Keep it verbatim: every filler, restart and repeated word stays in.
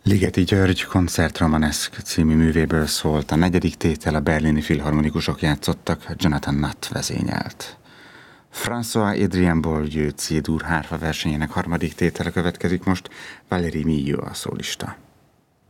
Ligeti György Concert Romanesque című művéből szólt. A negyedik tétel a berlini filharmonikusok játszottak, Jonathan Nutt vezényelt. François-Adrien Beaulieu C-dur hárfa versenyének harmadik tétele következik most, Valérie Milhaud a szólista.